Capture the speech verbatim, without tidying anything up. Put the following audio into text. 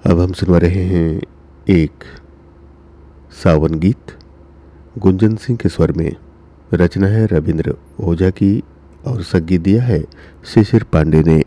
अब हम सुनवा रहे हैं एक सावन गीत गुंजन सिंह के स्वर में। रचना है रविंद्र ओझा की और संगीत दिया है शिशिर पांडे ने।